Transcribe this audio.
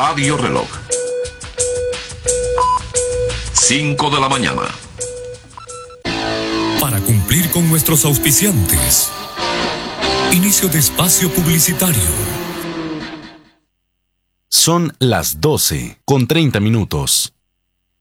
Radio Reloj. 5 de la mañana. Para cumplir con nuestros auspiciantes. Inicio de espacio publicitario. Son las 12:30.